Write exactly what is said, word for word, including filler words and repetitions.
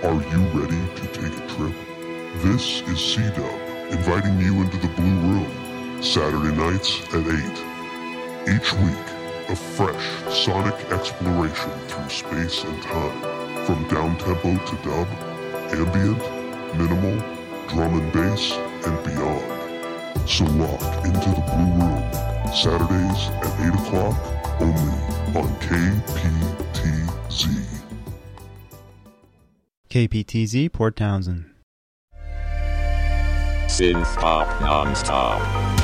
Are you ready to take a trip? This is C-Dub, inviting you into the Blue Room, Saturday nights at eight. Each week, a fresh sonic exploration through space and time, from downtempo to dub, ambient, minimal, drum and bass, and beyond. So lock into the Blue Room, Saturdays at eight o'clock, only on K P T Z. K P T Z, Port Townsend. Synth Pop Non-Stop.